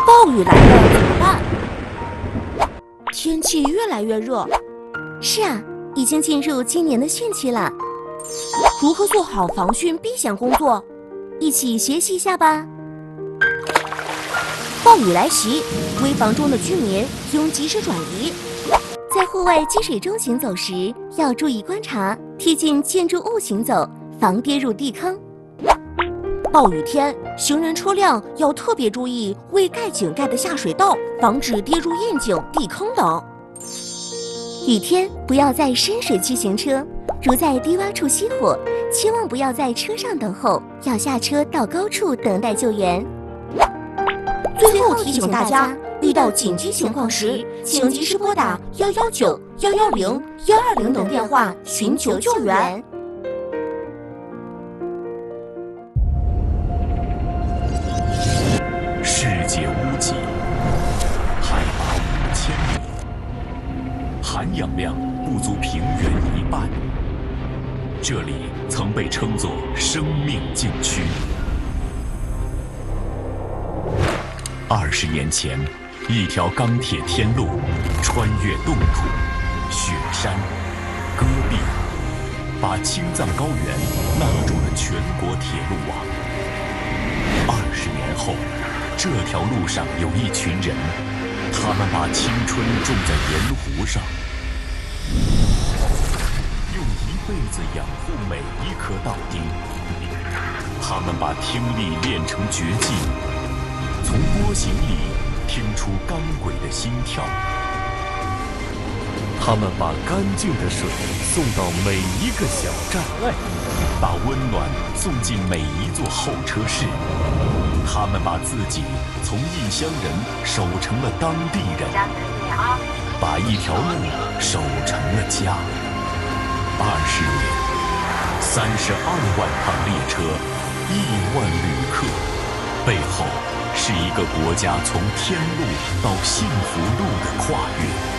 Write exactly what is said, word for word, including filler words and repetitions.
暴雨来了怎么办？天气越来越热。 是啊，已经进入今年的汛期了。 如何做好防汛避险工作？ 一起学习一下吧。 暴雨来袭，危房中的居民应及时转移。 在户外积水中行走时，要注意观察，贴近建筑物行走，防跌入地坑。 暴雨天，行人车辆要特别注意未盖井盖的下水道，防止跌入窨井、地坑等。 雨天不要在深水区行车，如在低洼处熄火，千万不要在车上等候，要下车到高处等待救援。 最后提醒大家，遇到紧急情况时，请及时拨打幺幺九、幺幺零、幺二零等电话寻求救援。 世界屋脊，海拔五千米，含氧量不足平原一半。这里曾被称作生命禁区。二十年前，一条钢铁天路穿越冻土、雪山、戈壁，把青藏高原纳入了全国铁路网。二十年后，这条路上有一群人，他们把青春种在盐湖上，用一辈子养护每一颗稻丁。他们把听力练成绝技，从波形里听出钢轨的心跳。他们把干净的水送到每一个小站，把温暖送进每一座候车室。他们把自己从异乡人守成了当地人，把一条路守成了家。二十年，三十二万趟列车，亿万旅客，背后是一个国家从天路到幸福路的跨越。